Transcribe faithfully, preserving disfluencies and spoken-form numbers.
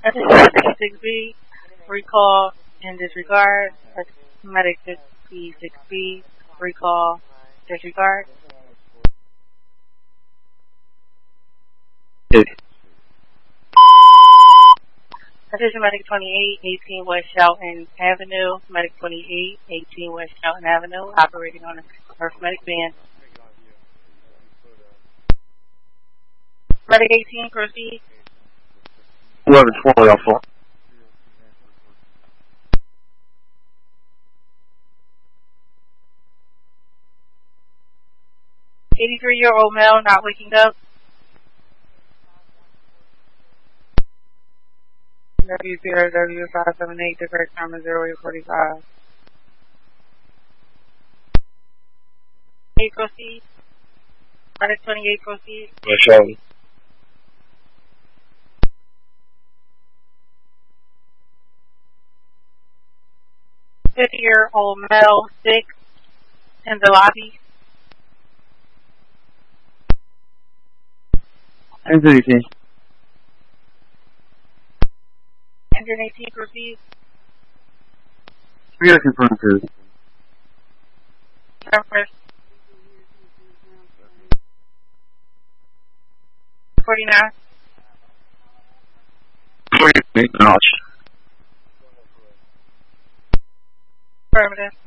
six B, recall and disregard. Medic fifty-six B, recall, disregard. Attention Medic twenty-eight, eighteen West Shelton Avenue, Medic twenty-eight, eighteen West Shelton Avenue, operating on a Earth Medic van. Medic eighteen, proceed. eleven twenty Alpha. eighty-three-year-old male not waking up. W zero W five seven eight, the correct number zero eight forty-five. eight, proceed. Medic twenty-eight, proceed. Michelle. fifty-year-old male, sick, in the lobby. one eighteen. one eighteen, proceed. We gotta confirm, please. Reference. forty-nine. forty-eight, notch. Affirmative.